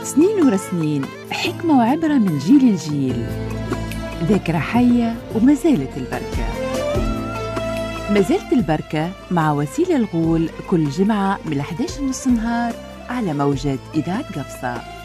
سنين ورا سنين، حكمة وعبرة من جيل لجيل، ذاكرة حية وما زالت البركة. ما زالت البركة مع وسيلة الغول كل جمعة من 11:30 نهار على موجة إذاعة قفصة.